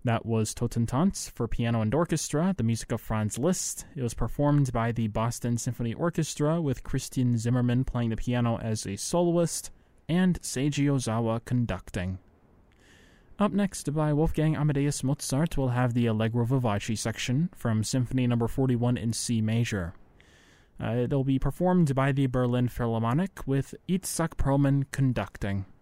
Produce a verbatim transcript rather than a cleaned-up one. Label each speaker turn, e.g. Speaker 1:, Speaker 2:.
Speaker 1: That was Totentanz for piano and orchestra, the music of Franz Liszt. It was performed by the Boston Symphony Orchestra with Christian Zimmerman playing the piano as a soloist and Seiji Ozawa conducting. Up next, by Wolfgang Amadeus Mozart, we'll have the Allegro Vivace section from Symphony number forty-one in C major. Uh, it'll be performed by the Berlin Philharmonic with Itzhak Perlman conducting.